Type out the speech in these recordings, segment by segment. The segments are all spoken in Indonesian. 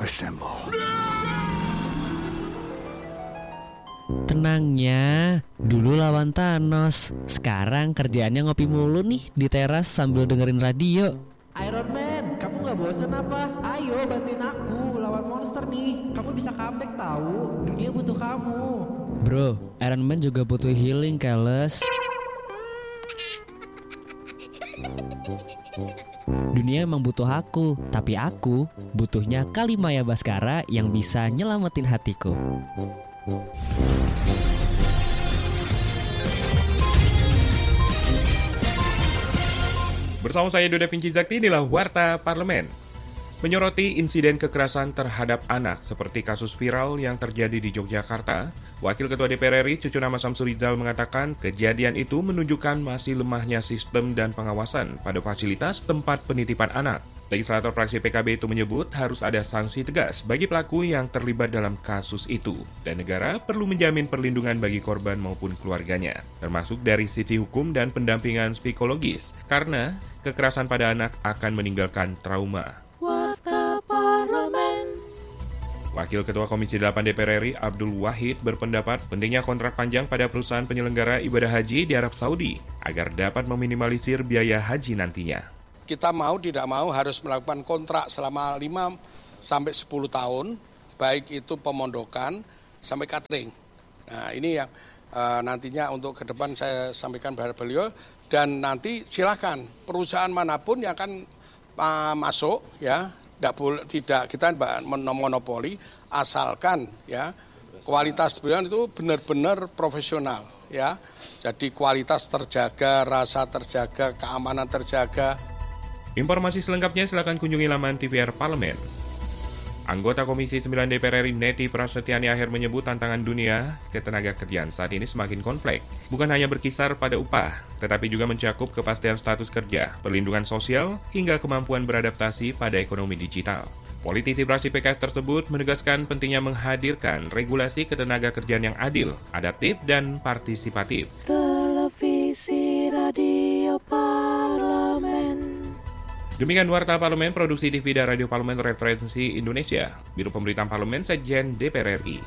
Assemble. Tenangnya, dulu lawan Thanos. Sekarang kerjaannya ngopi mulu nih di teras sambil dengerin radio. Iron Man, kamu gak bosen apa? Ayo bantuin aku lawan monster nih. Kamu bisa comeback tahu. Dunia butuh kamu. Bro, Iron Man juga butuh healing, Keles. Dunia emang butuh aku, tapi aku butuhnya Kalimaya Baskara yang bisa nyelamatin hatiku. Bersama saya Duda Vinci Zakti, inilah Warta Parlemen. Menyoroti insiden kekerasan terhadap anak seperti kasus viral yang terjadi di Yogyakarta, Wakil Ketua DPR RI Cucu Nama Samsurizal mengatakan kejadian itu menunjukkan masih lemahnya sistem dan pengawasan pada fasilitas tempat penitipan anak. Legislator fraksi PKB itu menyebut harus ada sanksi tegas bagi pelaku yang terlibat dalam kasus itu, dan negara perlu menjamin perlindungan bagi korban maupun keluarganya, termasuk dari sisi hukum dan pendampingan psikologis, karena kekerasan pada anak akan meninggalkan trauma. Wakil Ketua Komisi 8 DPR RI Abdul Wahid berpendapat pentingnya kontrak panjang pada perusahaan penyelenggara ibadah haji di Arab Saudi agar dapat meminimalisir biaya haji nantinya. Kita mau tidak mau harus melakukan kontrak selama 5-10 tahun, baik itu pemondokan sampai catering. Nah ini yang nantinya untuk ke depan saya sampaikan kepada beliau, dan nanti silakan perusahaan manapun yang akan masuk ya. Tidak kita monopoli, asalkan ya kualitas beliau itu benar-benar profesional ya. Jadi kualitas terjaga, rasa terjaga, keamanan terjaga. Informasi selengkapnya silakan kunjungi laman TVR Parlemen. Anggota Komisi 9 DPR RI Neti Prasetyani Akhir menyebut tantangan dunia ketenaga kerjaan saat ini semakin kompleks. Bukan hanya berkisar pada upah, tetapi juga mencakup kepastian status kerja, perlindungan sosial, hingga kemampuan beradaptasi pada ekonomi digital. Politisi fraksi PKS tersebut menegaskan pentingnya menghadirkan regulasi ketenaga kerjaan yang adil, adaptif, dan partisipatif. Televisi Radio Parlemen. Demikian Warta Parlemen, produksi TV dan Radio Parlemen Referensi Indonesia, Biro Pemberitaan Parlemen, Sekjen DPR RI.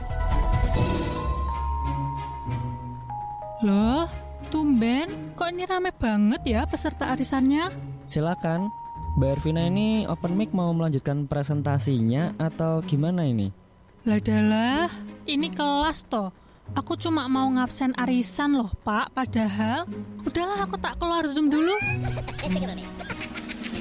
Loh, tumben, kok ini rame banget ya peserta arisannya? Silakan, Mbak Ervina ini open mic mau melanjutkan presentasinya atau gimana ini? Ladalah, ini kelas toh. Aku cuma mau ngabsen arisan loh Pak, padahal. Udahlah aku tak keluar Zoom dulu.